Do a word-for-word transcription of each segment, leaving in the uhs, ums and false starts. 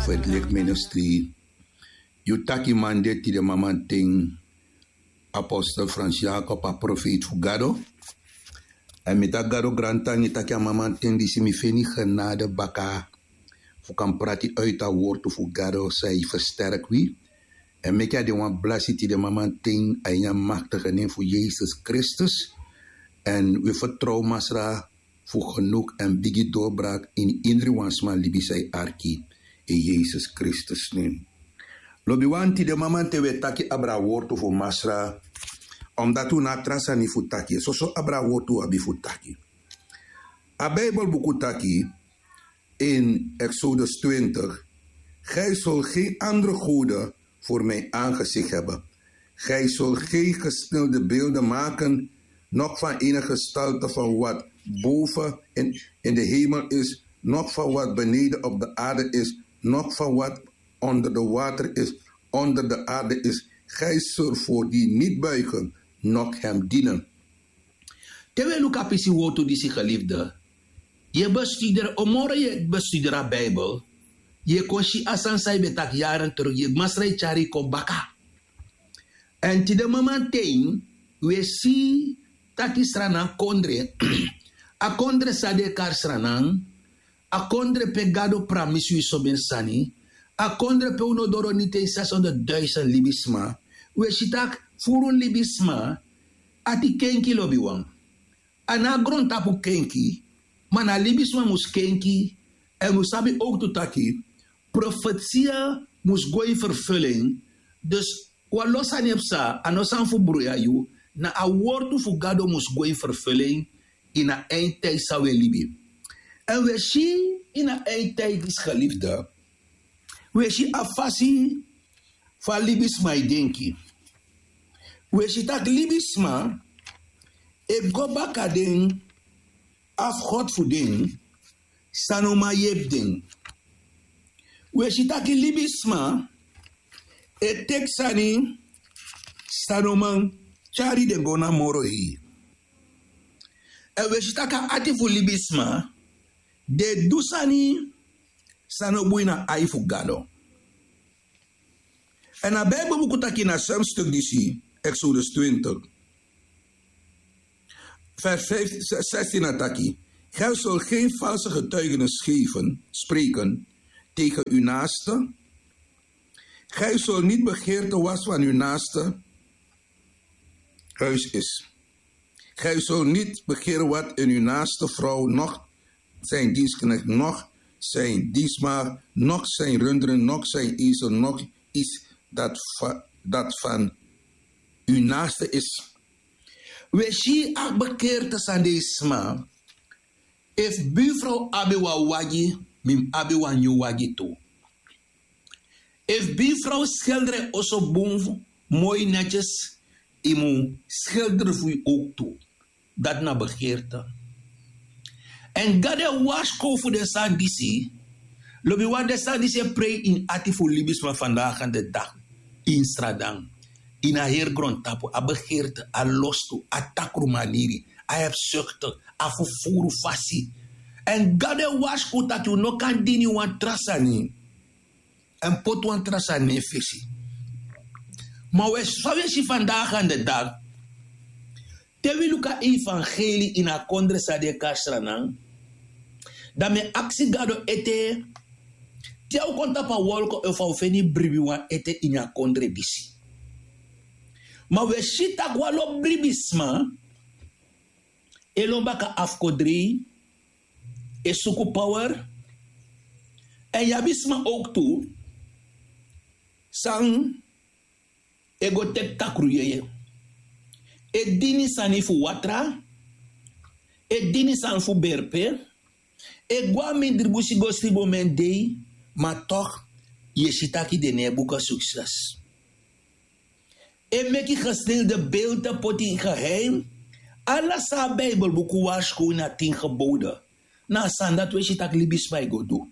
Prophet Lake Ministry. You taki mande ti de mamanting Apostle Frans Jacob a Profeet Fugado. En met dat gado granta ni taki a mamanting di simi feni genade baka. Fu kan prati uit dat woord Fugado zij versterk wie. En met ja de wan blasi ti de mamanting a ina machtige neem voor Jezus Christus. En we vertrouwen masra voor genoeg en bigi doorbraak in iedere wansman libisai arki in Jezus Christus neem. Lobi wanti de mamante we taki abra woord voor masra, omdat u na trasa ni futaki, so so abra woord u abi futaki. A Bijbelboek taki in Exodus twintig, gij zult geen andere goden voor mijn aangezicht hebben. Gij zult geen gesnilde beelden maken, nog van enige gestalte van wat boven in, in de hemel is, nog van wat beneden op de aarde is, nog van wat onder de water is, onder de aarde is. Gij zult voor die niet buigen, nog hem dienen. Terwijl u kapisi woord die zich geliefde, je bestudeert, omorgen je bestudeert de Bijbel, je koshi asan sai betak jaren terug, je masrei chari ko baka. En ti de momenteen, we si taki sranan kondre, a kondre sade kar sranan, a kondre pegado pramisu soben sani, a kondre pe uno doro nite sason de duizend libisma, we shitak furun libisma, ati kenki lobiwang. Ana gron tapu kenki, maar na libisma mus kenki, en musabi ook to taki, profetia mus go in vervulling, dus wa losa nepsa, anosan fu bruya yu, na a woord fu gado mus go in vervulling, in a eindtijd zou we libi. En we zien in a eindtijd is geliefde, we zien afasi van libisma denki. We zien dat libisma, e go baka den, af God voor den, sanoma yep den. We zien dat libisma, e teksani, sanoma chari den gona moro hi. En we zien dat ati voor libisma, de dusani sanobuina ai voor gado. En na Bijbelboek taki na Psalm stuk disi, Exodus twintig. Vers zestien ataki. Gij zult geen valse getuigenis geven, spreken tegen uw naaste. Gij zult niet begeerte was van uw naaste huis is. Gij zult niet begeren wat in uw naaste vrouw, nog zijn dienstknecht, nog zijn dienstmaagd, nog zijn runderen, nog zijn ezel, nog iets dat, va, dat van uw naaste is. We zien ook bekeerte aan deze man. If buurvrouw abewa wagi, mim abewa nyu wagi toe. If buurvrouw schilderen oso boom, mooi netjes, imu schilderen voor je ook toe. Dat na begeerte. En gade wasko voor de sandisi, lobi wat de sandisi pray in ati voor libisma vandaag aan de dag. In stradang. In a heergrond tapu, a begeerte, a lostu, a takru maniri, a hebzuchtig, a vervoer fasi. En gade wasko dat u no kan dini wan trasani. En pot wan trasani fisi. Maar we zouden vandaag aan de dag. Tewi luka evangelie in a kondre sade kasranang. Dat me aksi gado ete. Tia u konta pa wolko e fa ufeni bribiwa ete in a kondre disi. Maar we shita gwalo bribisma. Elombaka afkodri. E suku power. En yabisma ook toe. Sang. Ego tek takruyeye. E dini sani fu watra. E dini san fu berpe. E gwa min dribusi gostibo men dei. Maar toch, je shitaki de nebuka succes. E meki gestilde beelden poti geheim. Alla sa Bijbelboek waarschuw na tien geboden. Na san dat we shitak libisma ego do.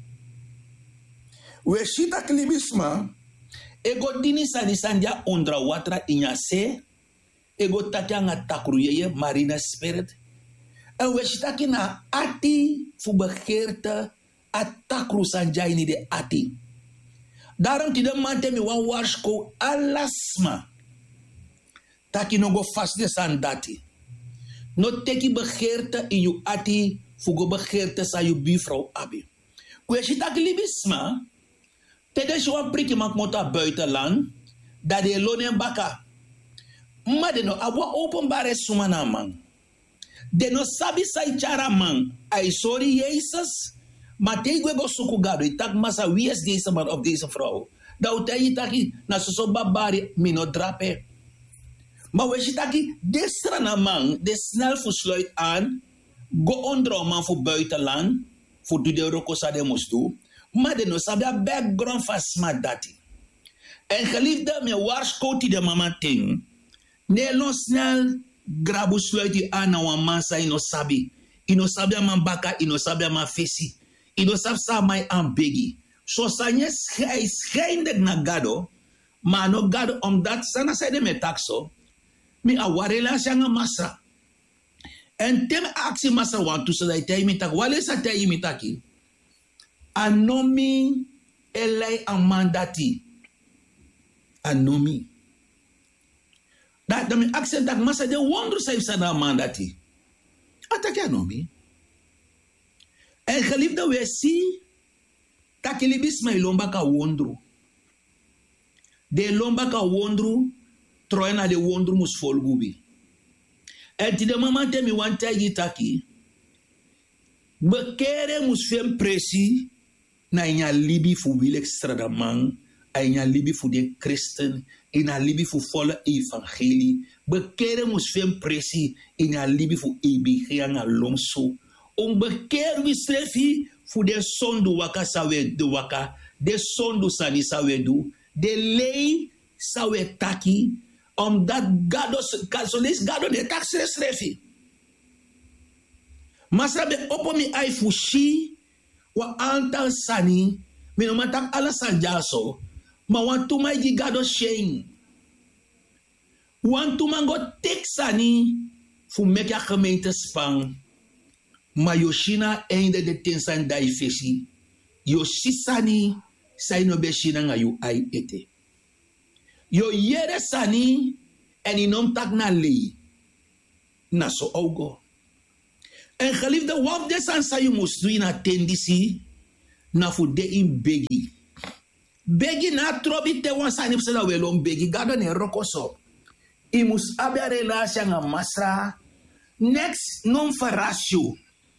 We shitak libisma. Ego dini sani sanja ondra watra inya se. Ego tatyanga takruyeye marina spirit. En we shitaki na ati fu begeerte atakru sanjai ni de ati. Daarom ti de mante mi wan warsko alasma. Taki no go vast de san dati. No teki begeerte in je ati, fugo begeerte sa je buurvrouw abi. Kwe si taki libisma, tede si wan priki mak mota buitenland, dat de lonen baka. Maar de no abwa openbare sumana man. De no sabi sai chara man. Ai sorry Jezus. Maar tegen go suku gado. Itak masa wie is deze man of deze vrouw. Da utai itaki na soso babari mino drape. Maar we zitten de strana man, de snel versluit aan, go onder man voor buitenland, voor de rokosa de moest doen, maar de no sabia background van smart dati. En geliefde me waarschot de mama ting, Nederland snel grabu sluit aan na wan man sa ino sabi, ino sabia man baka, ino sabia man fesi, ino sabia man aan begi. So sanye schijnde na gado, maar no gado omdat sana sa de metakso, mi a warela nga masa. En tem aksi masa wantu sa dai tay mitak. Wale sa tay mitaki. Anomi elai amandati. Anomi. Dat dami aksi tak masa de wondru sa isa na amandati. Ataki anomi. En geliefde we si takilibis may lomba ka wondru. De lomba ka wondru Troy na de wondru mus folgubi. En ti de mama te mi wanta yitaki. Bekere mus fem presi na inya libi fu wilek stradaman, a inya libi fu de christen, ina libi fu volle evangelie. Bekere mus fem presi ina libi fu ebi nga longso. Om bekere wi strefi fu de sondu waka sawe de waka, de sondu sani sawe du, de lei sawe taki. Omdat gado, solis gado de taxre strefi. Masabe opo mi ai fushi, wa antal sani, mino matak ala sanjaso, ma wantu mai di gado sheng. Wantu mango tek sani, fu mekya gemeente spang, ma yoshina einde de tensan dai feshi, yoshi sani, sai no be shina nga yu ai ete. Yo yere sani en inom tak na lei. Na so ogo. En geliefde wap de san sa yu musdu na tendisi na fu de in begi. Begi na trobi te wan sani psela welon begi. Gado ne rokoso. I mus abia relasya nga masra. Next non farasyo.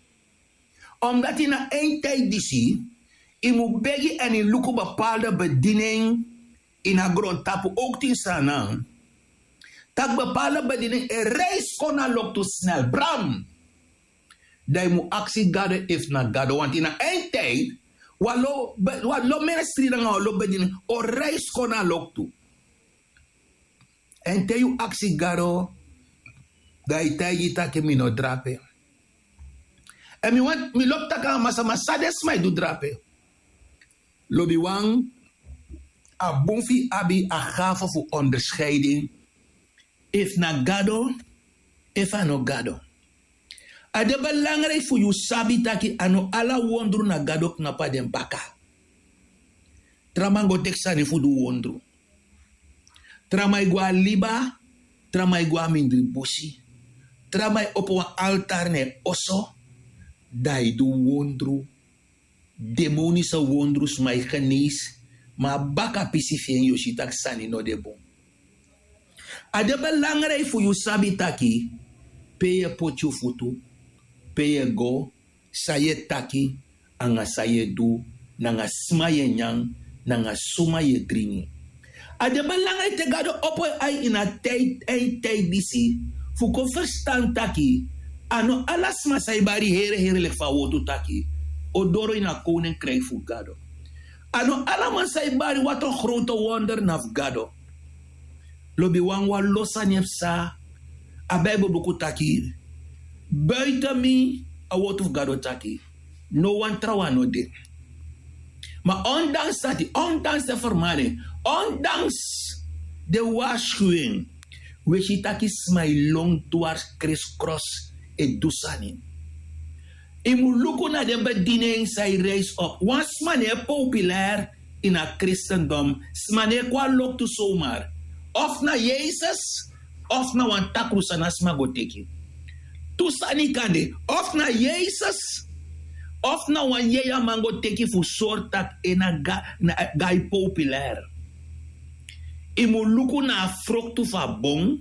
Omdat ina een tijd disi. I mu begi en in luku bepaalde bediening. In a grond tapu ook tien sana. Tak bepaalde bediening e reis kona lok tu snel. Bram. Dai mu aksi gade if na gade. Want in a een tijd. Walo, walo ministry na nga walo bediening. O reis kona lok tu. En te yu aksi gado. Dai tayi take mi no drape. En mi want mi lok taka masa masades mai du drape. Lobi wang. A bonfi abi a gave voor onderscheiding. If na gado, if ano gado. A de belangrijk voor you sabi taki ano ala wondru na gado knapa den baka. Tramango teksani fu du wondru. Tramai gua liba, tramai gua mindri bosi. Tramai op een altaar ne osso. Dai du wondru. Demonische wondrus mai genees. Ma baka pisifien yoshi tak sani no de bon. A de belangrijk voor you sabi taki. Peye potju futu. Peye go. Saye taki. Anga saye du. Nanga smaye nyang. Nanga suma ye dringi. A de belangrijk te gado opo ai in a tijd ein tijd disi. Fuko verstaan taki. Ano alas masaibari here here lek fa wotu taki. Odoro in a koninkrijk fu gado. Ano alaman saibari wat een grote wonder naf gado. Lobi wangwa losa nyepsa. A Bijbel boku taki. Buiten mi a wat of gado taki. No one trawa no de. Maar ondanks dat, ondanks de vermaning, ondanks de waarschuwing, we je taki smai long dwars kriskros e dusani. Je moet lukken naar de bediening, zij reis op. Want smaneer populair in het christendom. Smaneer kwa lok tu zomaar. Of na Jezus, of na wan takrusa na smagoteki. Tu sani kande. Of na Jezus, of na wan yeya mangoteki fu soort tak ena ga, na gai populair. Je moet lukken naar vruchten van bon.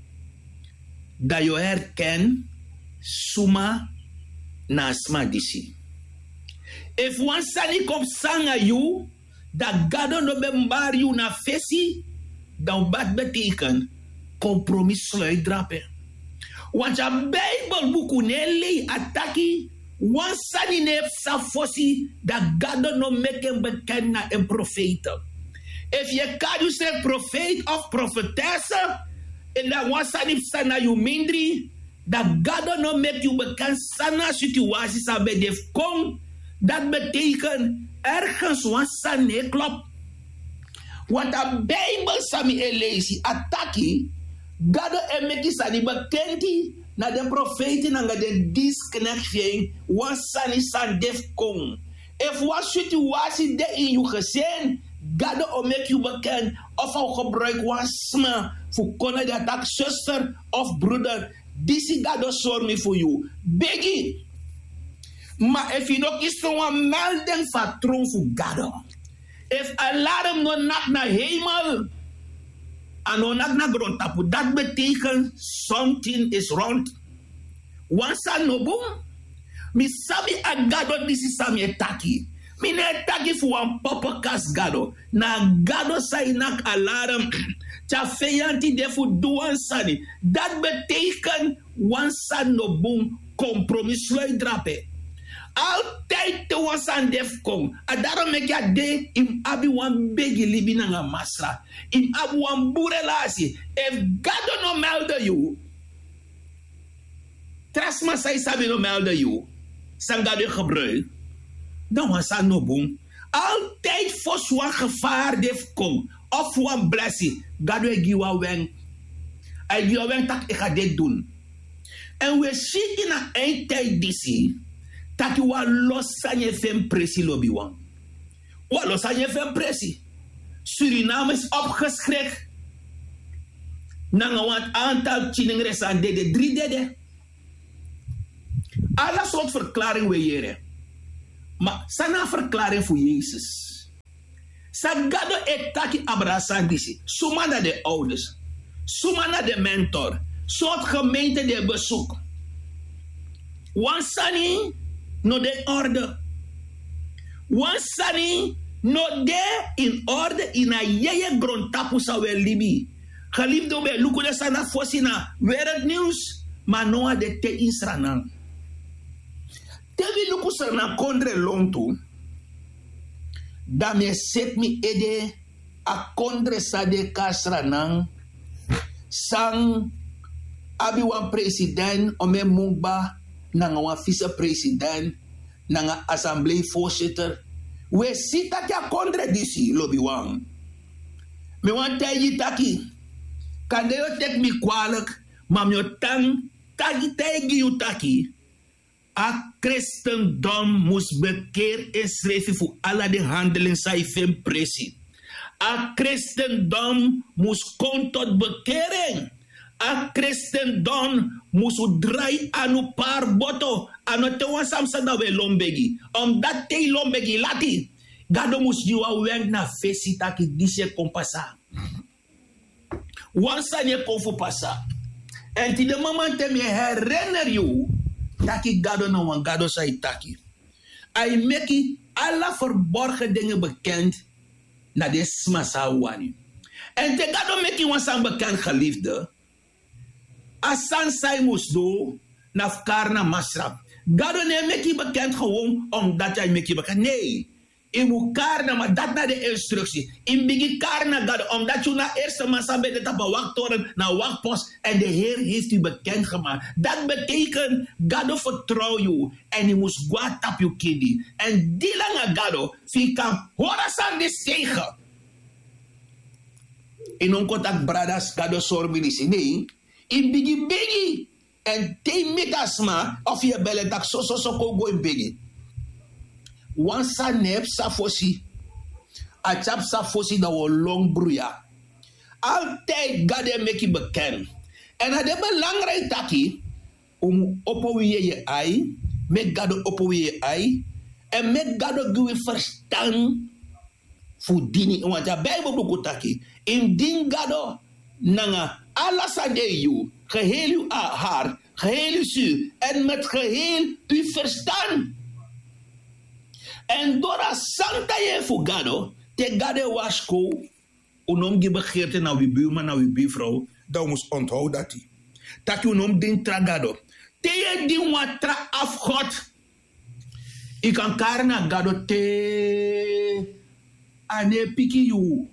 Dat je herkent, suma na sma disi. If one sani kop sanga you, dat gado no bembar you na fesi, dan wat betekent compromis sluitdrappen. Want je Bijbelboek nele ataki, one sani ne sa fosi, dat gado no meken bekend na een profete. If je kan you say profeet of prophetesse, en dat one sani sana you mindri, dat God no make you bekend sana situaties abe def kom, dat betekent ergens wan sane klop. Want de Bijbel sami elezi ataki, God e meki sani bekenti na de profeten na de disknechting wan sani san def kom. If wat situatie de in you gezien, God o make you bekend of au gebruik wan sma voor konnen de attack zuster of broeder. This is God sorry me for you. Biggie. Maar if you don't kies voor een melding van troon voor God. If alarm no nak na hemel. En no nak na grond tapu. Dat betekent something is wrong. Once I no boom. Mi sabi a God this is sami etaki. Mi ne etaki voor een poppekas God. Na God say nak alarm. Tja feyanti defu duan sani. Dat betekent wan san no boom compromis sluitdrappen. Altijd te wan san def kom. En daarom mek ja de im abi wan begi libi na nga masra. Im abi wan burelasi. If God no melde you, trasma say sabi no melde you, san God gebruik, dan wan san no boom. Altijd fos wan gevaar def kom. Of wan blessing. God will give a wen. Hij give a wen dat ik ga dit doen. En we zien in een eindtijd disi. Dat je wat los aan je vem pressie lobby wan. Wat los aan je vem pressie. Suriname is opgeschrikt. Na een aantal tjeningres aan dede. Drie dede. Alle soort verklaring we hier. Maar sana verklaring voor Jezus. Sagado etaki abrasan disi. Suma naar de ouders. Suma naar de mentor. Soort gemeente de bezoek. Wansani no de orde. Wansani no de in orde in a yeye grondtapu sa we libi. Geliefde we lukude sana fosina wereldnieuws. Maar noa de te insranan. Tevi lukusa na kondre lontu. Dame set mi ede a kondre sa de kasra nang sang abi wan president ome mungba nanga wan vice-president nanga assemblee voorzitter we sita kya kondre disi lobi wan me wan tayi taki kande yo tek mi kwalak mam yo tang taki tayi yu taki. A christendom moest bekeerd inschrijven voor alle de handelingen zij van pressie. A christendom moest komen tot bekering. A christendom moest draai aan een paar boto. Aan het tewan samsa dat we lombegi. Omdat te lombegi lati. Gado moest je wel wenk na fesi taki disje kompasa. Wansa je kon voor pasa. En die de moment me herinner you. Taki gado na wan gado say taki. Ay meki alla verborgen dingen bekend na de smasa wani. En te gado meki wan san bekend geliefde. Asan say moest do na karna masrap. Gado ne meki bekend gewoon omdat jij meki bekend. Nee. Je moet karna, maar dat naar de instructie. In bigi karna gado, omdat je na eerste massa bent het op een wachttoren, naar wachtpost, en de Heer heeft u bekendgemaakt. Dat betekent, gado vertrouw je, en je moet guat op je kindi. En die lange gado, je kan horen aan de zegen. In een contact bradas gado sorbilisi. Nee, in bigi bigi, En te metasma of je bellen dat so so so ko go in begi. Wan sa nep sa fosi. A chap sa fosi da wo long bruya. Altijd gade meki beken. En ade belangrijk taki om opowie je ai, met gado opowie je ai, en met gado gwe verstaan fu dini. Want ja Bijbel boek taki. In din gado nanga alles aan je, geheel uw haar, geheel uw zuur en met geheel uw verstand. En door a santa je fu gado, te gade wasko, unom ge begeerte na uw buurman, na uw buurvrouw, dan moest onthouden dat hij. Dat je unom din tragado. Te je din wat tra afgod. Ik kan karna gado te ane piki you.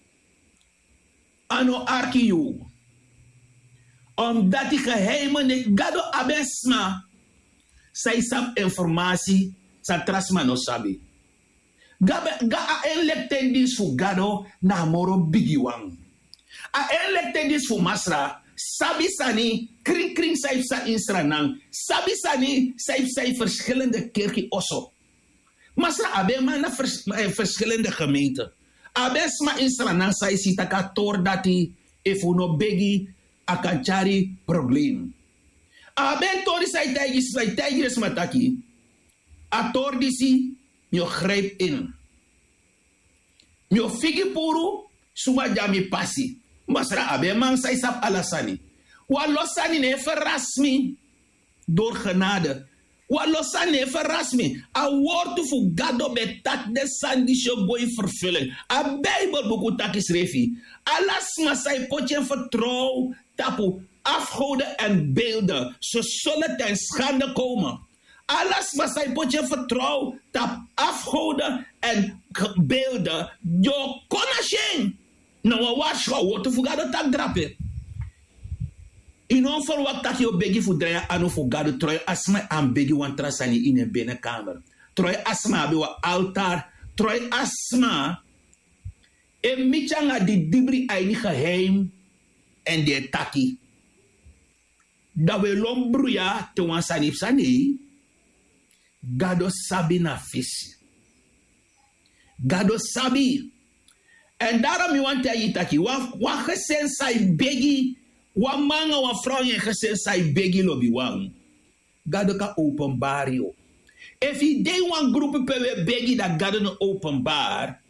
Ano arki you. Omdat die geheimen niet gado abesma. Zij sap informatie sa trasma no sabi. Gabe ga a electen dis fu gado na moro bigiwang. A electen dis fu masra sabi sani kring kring saif sa insranang. Sabi sani saif saif verschillende kerki osso. Masra abe ma na vers, eh, verschillende gemeenten. Abesma insranang sai sitaka tor dati if uno begi akachari problem. Aben tori sai taigis sai taigis mataki. A tor disi mio grijp in. Mio figi puru suma jami pasi. Masra abe man sai sap alasani. Wa losani ne verrasmi door genade. Wa losani ne verrasmi. A woord fu gado betat de sandisho boy vervullen. A Bijbel boek takis refi. Alas masai potje vertrouw tapu afgoden en beelden. Ze zullen ten schande komen. Alles wat zij potje vertrouw, tap afgoden en beelden, jo konashen. Nou, wat was je wat te vergeten tak drapen? In ongeval wat tak je begi voor draaien aan of vergeten, trooi asma aan begi want trasani in een binnenkamer. Trooi asma bij wat altaar, trooi asma. En michanga die dibri aini geheim en die taki. Dat we lombruya te wan sanip sani. Gado sabi na fisi. Gado sabi. En daarom je want je taki. Wa gesen sai begi. Wa manga wa vrouw je gesen sai begi lobi wang. Gado ka openbaar yo. If je de wan groepen pe we begi dat gado no openbaar.